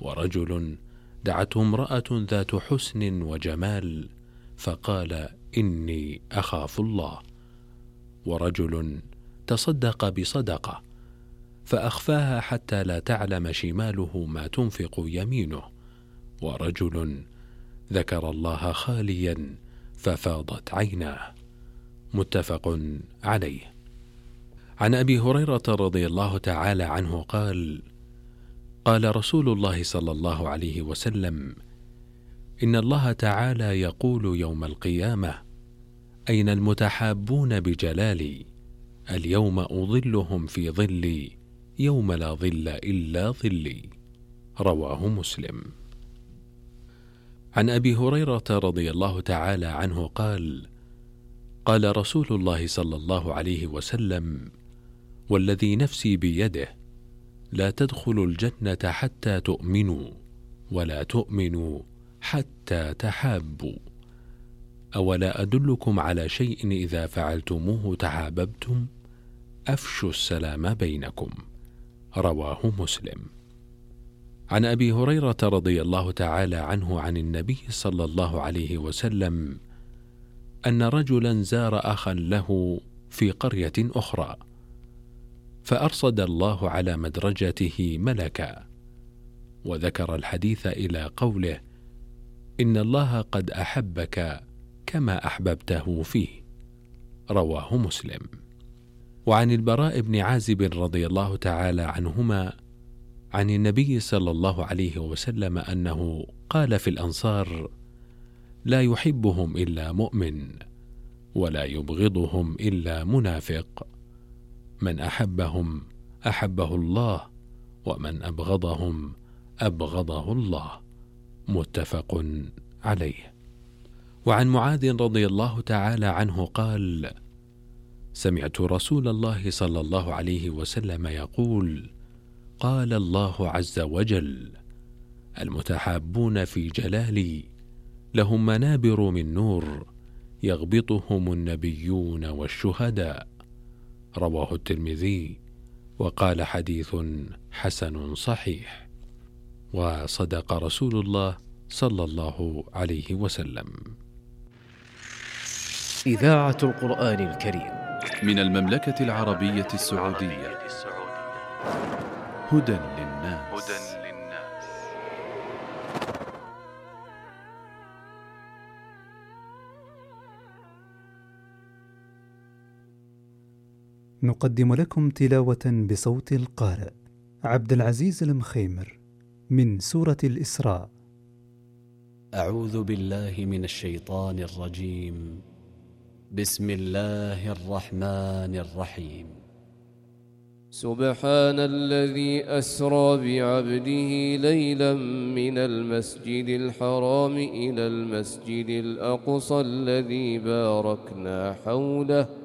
ورجل دعته امرأة ذات حسن وجمال فقال: إني أخاف الله. ورجل تصدق بصدقة فأخفاها حتى لا تعلم شماله ما تنفق يمينه. ورجل ذكر الله خاليا ففاضت عيناه. متفق عليه. عن أبي هريرة رضي الله تعالى عنه قال: قال رسول الله صلى الله عليه وسلم: إن الله تعالى يقول يوم القيامة: أين المتحابون بجلالي؟ اليوم أظلهم في ظلي يوم لا ظل إلا ظلي. رواه مسلم. عن أبي هريرة رضي الله تعالى عنه قال: قال رسول الله صلى الله عليه وسلم: والذي نفسي بيده لا تدخلوا الجنة حتى تؤمنوا ولا تؤمنوا حتى تحابوا. أولا أدلكم على شيء إذا فعلتموه تحاببتم؟ أفشوا السلام بينكم. رواه مسلم. عن أبي هريرة رضي الله تعالى عنه عن النبي صلى الله عليه وسلم أن رجلا زار أخا له في قرية أخرى، فأرصد الله على مدرجته ملكا، وذكر الحديث إلى قوله: إن الله قد أحبك كما أحببته فيه. رواه مسلم. وعن البراء بن عازب رضي الله تعالى عنهما عن النبي صلى الله عليه وسلم أنه قال في الأنصار: لا يحبهم إلا مؤمن ولا يبغضهم إلا منافق، من أحبهم أحبه الله ومن أبغضهم أبغضه الله. متفق عليه. وعن معاذ رضي الله تعالى عنه قال: سمعت رسول الله صلى الله عليه وسلم يقول: قال الله عز وجل: المتحابون في جلالي لهم منابر من نور يغبطهم النبيون والشهداء. رواه الترمذي وقال: حديث حسن صحيح. وصدق رسول الله صلى الله عليه وسلم. إذاعة القرآن الكريم من المملكة العربية السعودية. هدى للناس. نقدم لكم تلاوة بصوت القارئ عبد العزيز المخيمر من سورة الإسراء. أعوذ بالله من الشيطان الرجيم. بسم الله الرحمن الرحيم. سبحان الذي أسرى بعبده ليلا من المسجد الحرام إلى المسجد الأقصى الذي باركنا حوله